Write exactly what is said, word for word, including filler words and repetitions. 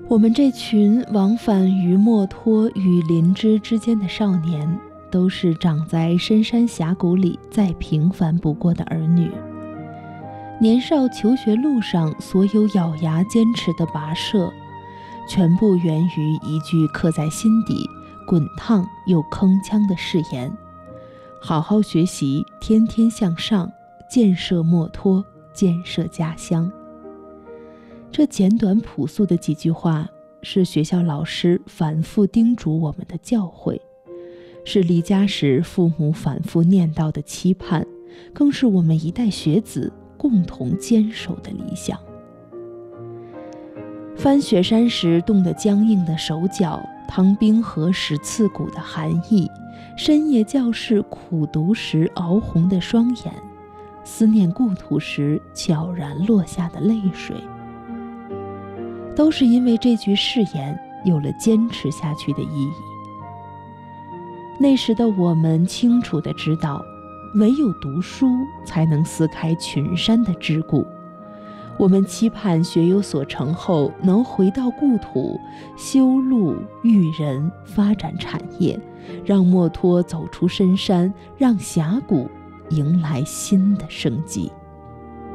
我们这群往返于墨脱与林芝之间的少年，都是长在深山峡谷里再平凡不过的儿女。年少求学路上所有咬牙坚持的跋涉，全部源于一句刻在心底、滚烫又铿锵的誓言：好好学习，天天向上，建设墨脱，建设家乡。这简短朴素的几句话，是学校老师反复叮嘱我们的教诲，是离家时父母反复念叨的期盼，更是我们一代学子共同坚守的理想。翻雪山时冻得僵硬的手脚，趟冰河时刺骨的寒意，深夜教室苦读时熬红的双眼，思念故土时悄然落下的泪水，都是因为这句誓言有了坚持下去的意义。那时的我们清楚地知道，唯有读书才能撕开群山的桎梏。我们期盼学有所成后能回到故土，修路育人，发展产业，让墨脱走出深山，让峡谷迎来新的生机。